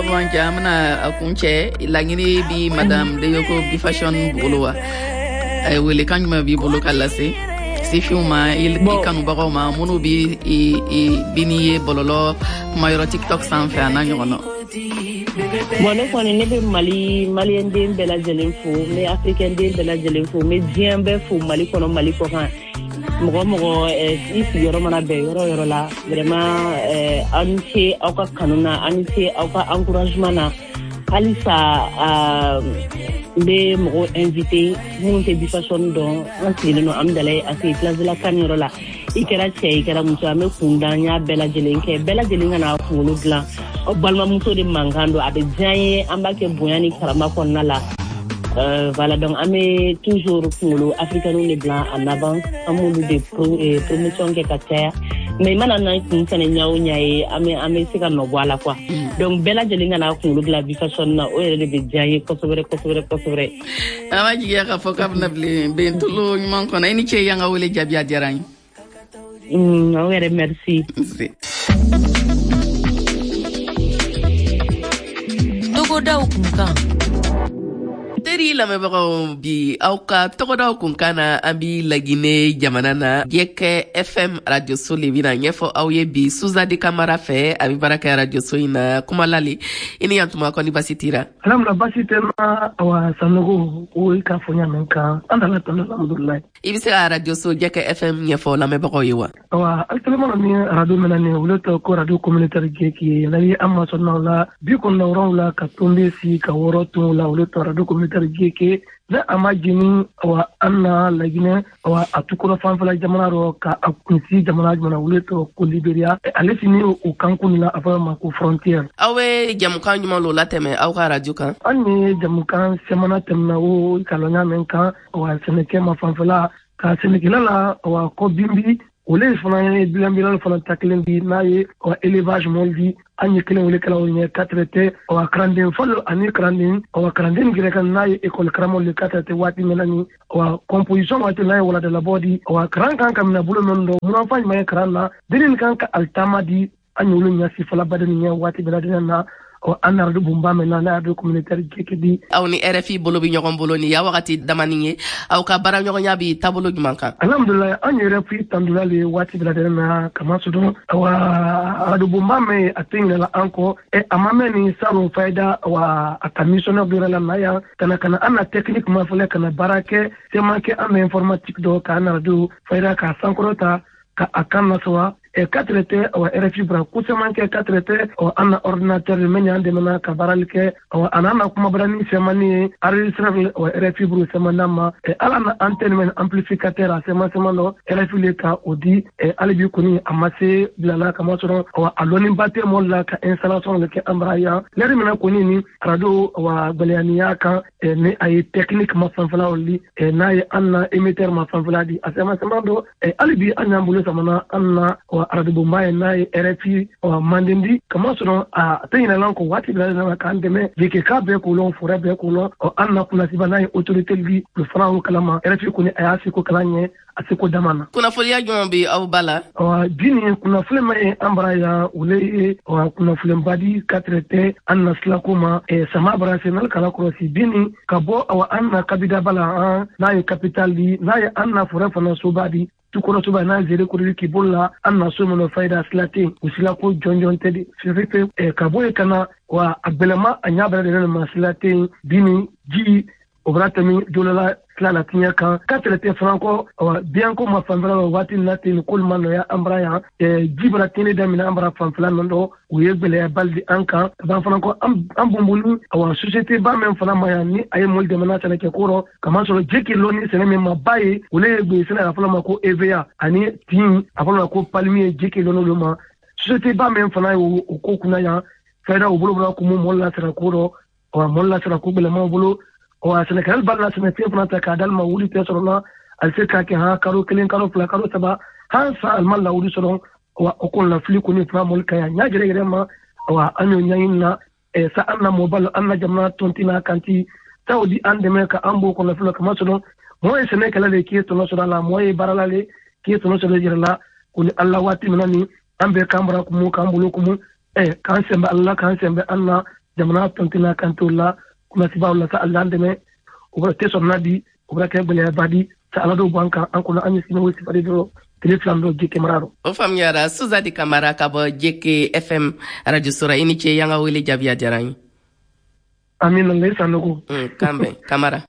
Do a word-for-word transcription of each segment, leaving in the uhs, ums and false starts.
wan jamna akunche langini bi madame de yoko bi fashion buluwa ay wele kanuma bi bulu kalase si fiuma il kanu bago ma munu bi i biniye bololo mayro TikTok san fa na nyono Bon, on est né Mali, Malien de la Jelinfo, mais Africain de la Jelinfo, mais bien fou Mali kono Mali kohan. Mogo mogo ici yoro mana be yoro yoro la vraiment anti auka kanuna anti auka encouragement na alisa be mogo invité mon te bifashon don anti no amdale ati place de la kaniro la ikera che ikera muso ame kundanya bela jelenke bela jelinga na fulu glan o balma muso de mangando abe jaye ambake boyani karama konna la Euh, voilà, donc, on est toujours pour l'Africain les blancs en avant, on a des promotions qui sont mais maintenant, on a des gens qui sont voilà quoi. Donc, Bella Jelinga na pour la vie fashion na o ele be jaye ko sobre ko sobre ko sobre. Ama jiya ka foka na ble ben tulo nyman ko na ni che yanga wole jabi adiarany. Mm, o ere merci. Togo da ukunka. Teri la mebaro bi auka togoda kunkana ambi lagine jamanana Jeke F M Radio Soli bina nyefo auye bi Suzade Kamara fe abi baraka Radio Soli na kumalali ini yantuma ko ni basitira alamla basitema wa sanogo o ikafonya menka andala tano alhamdulillah ibise Radio Soli Jeke F M nyefo la mebaro yewa wa alkalama ni radio menani uleto ko radio communautaire Jeke nali amma sonna la bi ko nawro la katumbe si ka woroto la uleto radio communautaire Jeke na amajini wa anna lagine wa atukura fanfala jamana ro ka akunsi jamana jamana uleto ko Liberia alesini o kankuni la avama ko frontière awe jamukan juma lo lateme aw ka radio kan anni jamukan semana temna o kalonya menka wa seneke ma fanfala ka senekela la wa ko bimbi ole fana bilambila fana taklen di naye wa élevage moldi anye kelen wele kala wonye katrete wa krandin folo ani krandin wa krandin grekan naye école kramol le katrete wati menani wa composition wati naye wala de la body wa kran kan kam na bulo nondo munan fany may kranna dinin kan ka altamadi anyulu nyasi fala badani nya wati beladina na o anardu bumba mena na radio communautaire Jekedi aw ni R F I bolo bi ñogon bolo ni ya wakati damaniye aw ka bara ñogon yabi tabolo jumanka alhamdulillah an R F I tandulale wati bladere na kama sudo wa radio bumba me atinga la anko e amame ni saro faida wa commissioner de la maya kana kana ana technique ma fule kana barake sema ke ana informatique do kana radio faida ka sankrota ka akanna sowa e katrete o R F I bra kusema ke katrete o ana ordinateur menya de mena ka baralke o anana kuma brani semani enregistreur o R F I bru semana ma e alana antenne men amplificateur sema sema no R F I le ka odi e alibi kuni amase blala kama soro o aloni batte mo la ka installation le ke ambraya leri mena kuni ni radio wa baliania ka e ne ay technique ma fanfala oli e naye anna émetteur ma fanfala di asema sema do e alibi anyambulo samana anna aradu bumbaye naye R F I o mandendi kama sono a tayina lanko wati bla na kan deme dike ka be ko lon fure be ko lon o anna kuna sibana autorité li le franc kalama R F I kuni ayasi ko kalanye asiko damana kuna folia jombi aw bala o dini kuna fule mai ambara ya ule o kuna fule mbadi katrete anna slakuma e sama brasenal kala ko si bini kabo aw anna kabida bala naye capital li naye anna fure fana subadi tukolo tuba na zere kuri kibola anna somo faida slati usila ko jonjon tedi fife e kaboye kana wa abelama anyabra de na slati bini ji obratami dolala slala tinya kan katrete franco wa bianco ma famvra wati latin kulman ya ambraya e jibra tene da mina ambra famfla ndo uyebele baldi anka ban franco am bumbulu wa société ba men fana maya ni ay molde mana tane ke koro kama so jeki loni sene men mabaye ule be sene afala mako E V A ani tin afala ko palmier jeki lono loma société ba men fana o ko kuna ya faida ubulo bra ko mo molla tara koro wa molla tara ko bele mo bulo wa Senegal barna senete fana ka dal ma wuli te sorona al se ka ke ha karo kelen karo fla karo saba han sa al mal la wuli soron wa okon la fli ko ni fra mol kaya nya gere gere ma wa anyo nyayinna e sa anna mobile anna jamna tontina kanti tawdi ande me ka ambo ko la fla kama soron mo e Senegal le ki to no sorala mo e barala le ki to no sorala jirala ko ni Allah wati minani ambe kambra ko mo kambulo ko mo e kan sembe Allah kan sembe anna jamana tontina kanto la kuna sibaw la sa Allah ndeme o bra teso nadi o bra ke bele badi sa ala do banka an kuna anyi sino wisi badi do teleflam do jeke mararo o famiyara Suzadi Camara ka bɔ Jeke F M radio sora ini ce yanga wele jabiya jarani amin le sanogo mm kambe Camara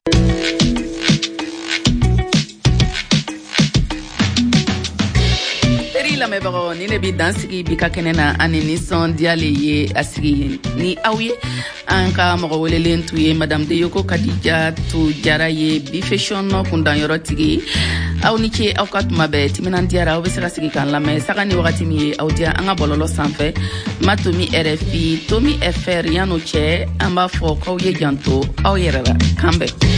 lamɛnbagaw ni ne bi dansigi bi ka kɛnɛ na ani nisɔndiyale ye a sigi ni aw ye an ka mɔgɔ welelen tu ye madame de yoko kadija tu jara ye bi fashion kundanyɔrɔ tigi aw ni ce aw ka tuma bɛɛ timinandiyara aw bɛ se ka sigi k'an lamɛn saga ni wagati min ye aw diya an ka bɔlɔlɔ sanfɛ ma tomi R F I tomi F R yan'o cɛ an b'a fɔ k'aw ye janto aw yɛrɛ la kan bɛn